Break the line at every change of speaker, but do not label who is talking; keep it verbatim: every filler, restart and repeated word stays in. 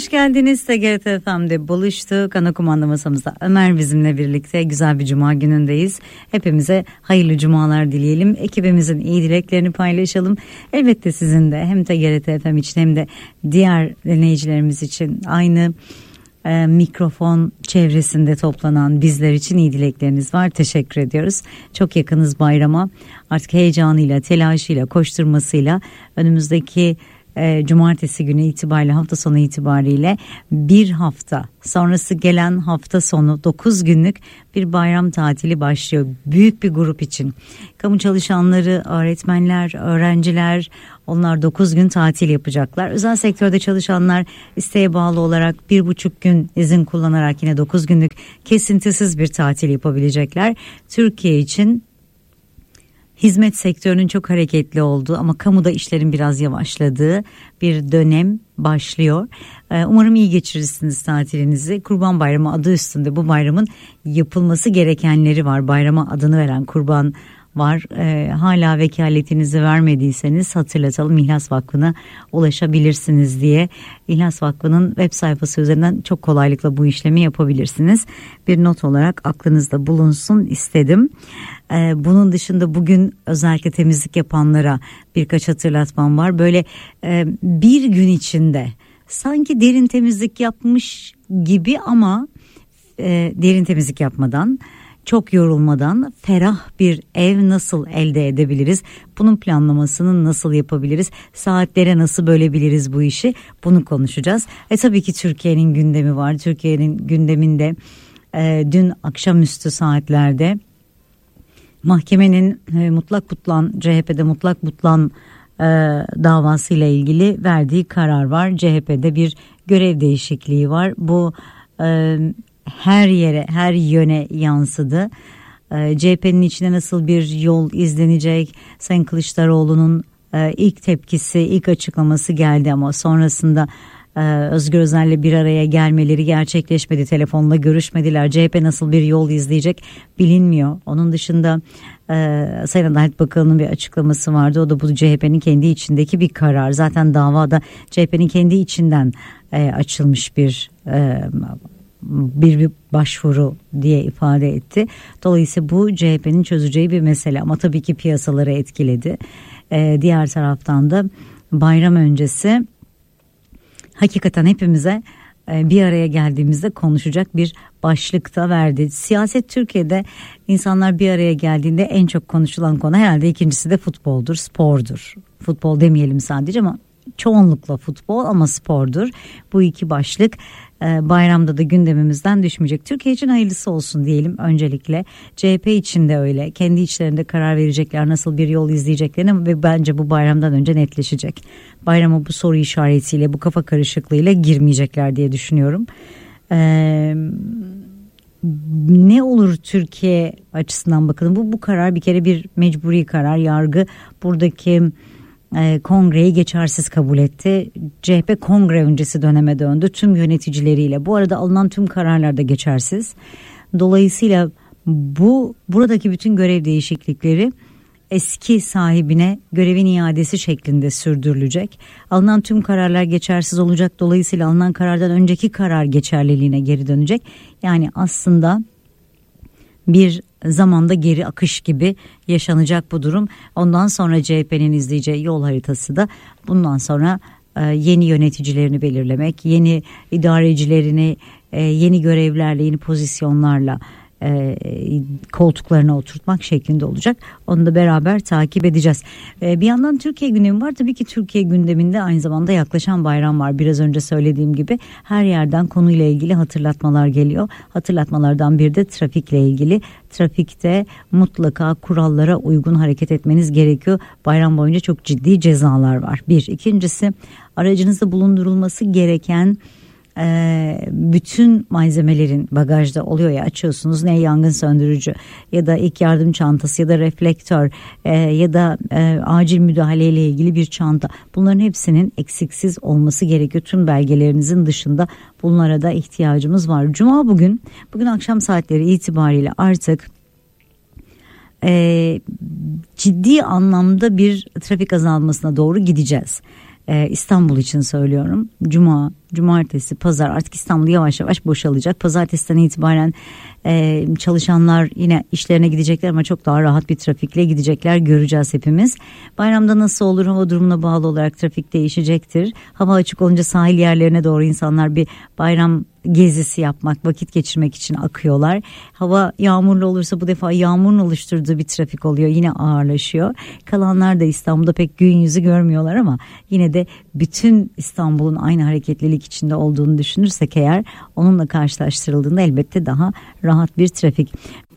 hoş geldiniz. T G R T F M'de buluştuk. Ana kumanda masamızda Ömer bizimle birlikte. Güzel bir cuma günündeyiz. Hepimize hayırlı cumalar dileyelim. Ekibimizin iyi dileklerini paylaşalım. Elbette sizin de hem T G R T F M için hem de diğer dinleyicilerimiz için aynı e, mikrofon çevresinde toplanan bizler için iyi dilekleriniz var. Teşekkür ediyoruz. Çok yakınız bayrama. Artık heyecanıyla, telaşıyla, koşturmasıyla önümüzdeki E, cumartesi günü itibariyle, hafta sonu itibariyle bir hafta sonrası gelen hafta sonu dokuz günlük bir bayram tatili başlıyor büyük bir grup için. Kamu çalışanları, öğretmenler, öğrenciler, onlar dokuz gün tatil yapacaklar. Özel sektörde çalışanlar isteğe bağlı olarak bir buçuk gün izin kullanarak yine dokuz günlük kesintisiz bir tatil yapabilecekler. Türkiye için hizmet sektörünün çok hareketli olduğu ama kamuda işlerin biraz yavaşladığı bir dönem başlıyor. Umarım iyi geçirirsiniz tatilinizi. Kurban Bayramı adı üstünde bu bayramın yapılması gerekenleri var. Bayrama adını veren kurban var. E, hala vekaletinizi vermediyseniz hatırlatalım, İhlas Vakfı'na ulaşabilirsiniz diye. İhlas Vakfı'nın web sayfası üzerinden çok kolaylıkla bu işlemi yapabilirsiniz. Bir not olarak aklınızda bulunsun istedim. E, bunun dışında bugün özellikle temizlik yapanlara birkaç hatırlatmam var. Böyle e, bir gün içinde sanki derin temizlik yapmış gibi ama e, derin temizlik yapmadan, çok yorulmadan ferah bir ev nasıl elde edebiliriz? Bunun planlamasını nasıl yapabiliriz? Saatlere nasıl bölebiliriz bu işi? Bunu konuşacağız. E tabii ki Türkiye'nin gündemi var. Türkiye'nin gündeminde e, dün akşamüstü saatlerde mahkemenin e, mutlak butlan, C H P'de mutlak butlan e, davasıyla ilgili verdiği karar var. C H P'de bir görev değişikliği var. Bu e, her yere, her yöne yansıdı. Ee, C H P'nin içine nasıl bir yol izlenecek? Sayın Kılıçdaroğlu'nun e, ilk tepkisi, ilk açıklaması geldi ama sonrasında e, Özgür Özel'le bir araya gelmeleri gerçekleşmedi. Telefonla görüşmediler. C H P nasıl bir yol izleyecek bilinmiyor. Onun dışında e, Sayın Adalet Bakanı'nın bir açıklaması vardı. O da bu C H P'nin kendi içindeki bir karar. Zaten davada C H P'nin kendi içinden e, açılmış bir e, Bir, bir başvuru diye ifade etti. Dolayısıyla bu C H P'nin çözeceği bir mesele ama tabii ki piyasaları etkiledi. Ee, diğer taraftan da bayram öncesi hakikaten hepimize e, bir araya geldiğimizde konuşacak bir başlık da verdi. Siyaset Türkiye'de insanlar bir araya geldiğinde en çok konuşulan konu herhalde ikincisi de futboldur, spordur. Futbol demeyelim sadece ama çoğunlukla futbol ama spordur. Bu iki başlık e, bayramda da gündemimizden düşmeyecek. Türkiye için hayırlısı olsun diyelim öncelikle. C H P için de öyle. Kendi içlerinde karar verecekler nasıl bir yol izleyeceklerini ve bence bu bayramdan önce netleşecek. Bayrama bu soru işaretiyle, bu kafa karışıklığıyla girmeyecekler diye düşünüyorum. Eee Ne olur Türkiye açısından bakalım. Bu bu karar bir kere bir mecburi karar. Yargı buradaki e, kongreyi geçersiz kabul etti. C H P kongre öncesi döneme döndü tüm yöneticileriyle. Bu arada alınan tüm kararlar da geçersiz. Dolayısıyla bu buradaki bütün görev değişiklikleri eski sahibine görevin iadesi şeklinde sürdürülecek. Alınan tüm kararlar geçersiz olacak. Dolayısıyla alınan karardan önceki karar geçerliliğine geri dönecek. Yani aslında bir zamanda geri akış gibi yaşanacak bu durum. Ondan sonra C H P'nin izleyeceği yol haritası da bundan sonra yeni yöneticilerini belirlemek, yeni idarecilerini yeni görevlerle, yeni pozisyonlarla E, koltuklarına oturtmak şeklinde olacak. Onu da beraber takip edeceğiz. E, bir yandan Türkiye gündemi var. Tabii ki Türkiye gündeminde aynı zamanda yaklaşan bayram var. Biraz önce söylediğim gibi her yerden konuyla ilgili hatırlatmalar geliyor. Hatırlatmalardan biri de trafikle ilgili. Trafikte mutlaka kurallara uygun hareket etmeniz gerekiyor. Bayram boyunca çok ciddi cezalar var. Bir. İkincisi, aracınızda bulundurulması gereken Ee, bütün malzemelerin bagajda oluyor ya, açıyorsunuz, ne yangın söndürücü ya da ilk yardım çantası ya da reflektör e, ya da e, acil müdahaleyle ilgili bir çanta, bunların hepsinin eksiksiz olması gerekiyor. Tüm belgelerinizin dışında bunlara da ihtiyacımız var. Cuma bugün bugün akşam saatleri itibariyle artık e, ciddi anlamda bir trafik azalmasına doğru gideceğiz. Ee, İstanbul için söylüyorum. Cuma, cumartesi, pazar artık İstanbul yavaş yavaş boşalacak. Pazartesiden itibaren e, çalışanlar yine işlerine gidecekler ama çok daha rahat bir trafikle gidecekler, göreceğiz hepimiz. Bayramda nasıl olur, hava durumuna bağlı olarak trafik değişecektir. Hava açık olunca sahil yerlerine doğru insanlar bir bayram gezisi yapmak, vakit geçirmek için akıyorlar. Hava yağmurlu olursa bu defa yağmurun oluşturduğu bir trafik oluyor, yine ağırlaşıyor. Kalanlar da İstanbul'da pek gün yüzü görmüyorlar ama yine de bütün İstanbul'un aynı hareketlilik içinde olduğunu düşünürsek eğer, onunla karşılaştırıldığında elbette daha rahat bir trafik.